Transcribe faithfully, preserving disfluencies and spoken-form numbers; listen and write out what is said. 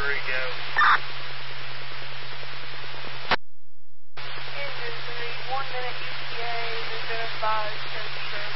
three, go. Engine three, one minute E T A, reserve five, search,